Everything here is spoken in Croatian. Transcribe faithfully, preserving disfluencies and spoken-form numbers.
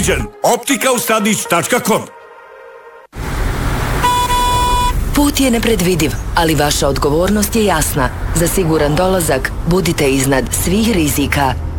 optika ustadić tačka com. Put je nepredvidiv, ali vaša odgovornost je jasna. Za siguran dolazak budite iznad svih rizika.